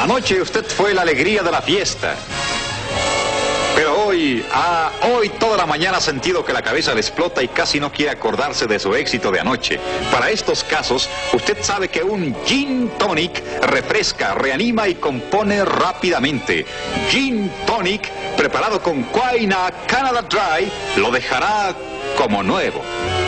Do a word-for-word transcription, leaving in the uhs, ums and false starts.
Anoche usted fue la alegría de la fiesta. Pero hoy, ah, hoy toda la mañana ha sentido que la cabeza le explota y casi no quiere acordarse de su éxito de anoche. Para estos casos, usted sabe que un Gin Tonic refresca, reanima y compone rápidamente. Gin Tonic, preparado con Quina Canada Dry, lo dejará como nuevo.